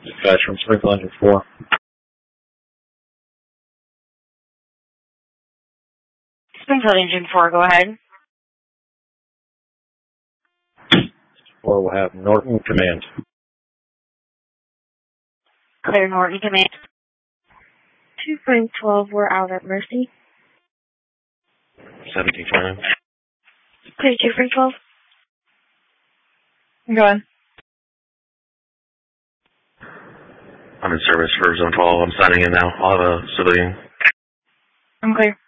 Dispatch from Sprinkle Engine 4. Sprinkle Engine 4, go ahead. 4 will have Norton Command. Clear Norton Command. 2 Frank 12, we're out at Mercy. 17 Charlie. Clear 2 Frank 12. Go ahead. I'm in service for Zone 12. I'm signing in now. I'll have a civilian. I'm clear.